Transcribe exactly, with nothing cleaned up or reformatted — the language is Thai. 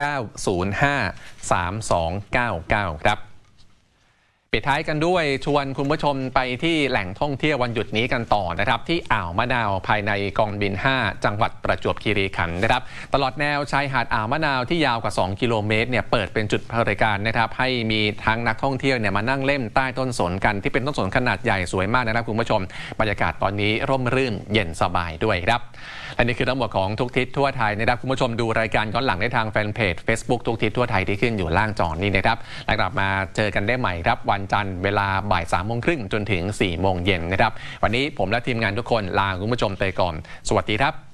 เก้า ศูนย์ ห้า สาม สอง เก้า เก้า ครับปิดท้ายกันด้วยชวนคุณผู้ชมไปที่แหล่งท่องเที่ยววันหยุดนี้กันต่อนะครับที่อ่าวมะนาวภายในกองบิน ห้า จังหวัดประจวบคีรีขันธ์นะครับตลอดแนวชายหาดอ่าวมะนาวที่ยาวกว่าสองกิโลเมตรเนี่ยเปิดเป็นจุดบริการนะครับให้มีทั้งนักท่องเที่ยวเนี่ยมานั่งเล่นใต้ต้นสนกันที่เป็นต้นสนขนาดใหญ่สวยมากนะครับคุณผู้ชมบรรยากาศตอนนี้ร่มรื่นเย็นสบายด้วยครับและนี่คือทั้งหมดของทุกทิศทั่วไทยนะครับคุณผู้ชมดูรายการย้อนหลังได้ทางแฟนเพจ Facebook ทุกทิศทั่วไทยที่ขึ้นอยู่ล่างจอนี้นะครับแล้วกลับมาเจอกันได้ใหม่ครับวันจันทร์เวลาบ่ายสามโมงครึ่งจนถึงสี่โมงเย็นนะครับวันนี้ผมและทีมงานทุกคนลาคุณผู้ชมไปก่อนสวัสดีครับ